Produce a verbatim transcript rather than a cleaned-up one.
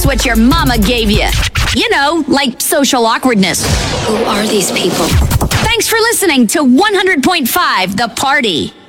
just what your mama gave you. You know, like social awkwardness. Who are these people? Thanks for listening to one hundred point five The Party.